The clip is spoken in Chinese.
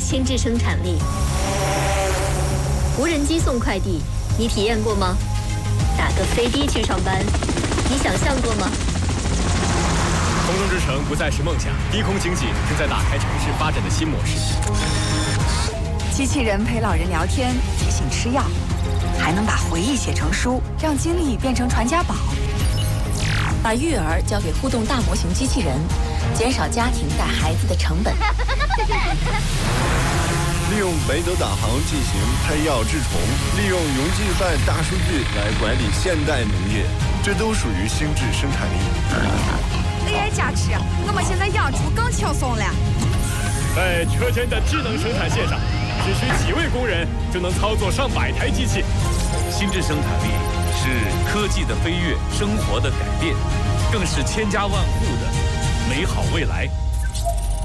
心智生产力。无人机送快递，你体验过吗？打个飞的去上班，你想象过吗？ 空中之城不再是梦想，低空经济正在打开城市发展的新模式。 机器人陪老人聊天，提醒吃药，还能把回忆写成书，让经历变成传家宝。 把育儿交给互动大模型机器人，减少家庭带孩子的成本。 利用梅德导航进行拍药治虫，利用云计算大数据来管理现代农业，这都属于心智生产力。 AI 加持，我们现在养猪更轻松了。 在车间的智能生产线上，只需几位工人就能操作上百台机器。 心智生产力是科技的飞跃，生活的改变，更是千家万户的美好未来。